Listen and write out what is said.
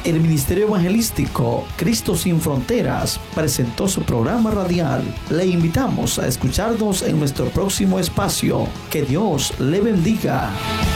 el Ministerio Evangelístico Cristo Sin Fronteras presentó su programa radial. Le invitamos a escucharnos en nuestro próximo espacio. Que Dios le bendiga.